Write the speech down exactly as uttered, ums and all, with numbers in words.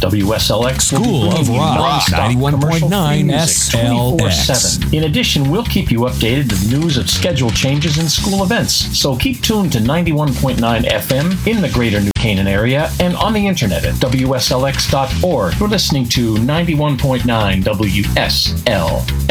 W S L X will be School of bringing you Rock, nonstop ninety-one point commercial-free nine music S L X. twenty-four seven. In addition, we'll keep you updated with news of schedule changes and school events. So keep tuned to ninety-one point nine F M in the greater New Canaan area and on the internet at W S L X dot org. You're listening to ninety-one point nine W S L X.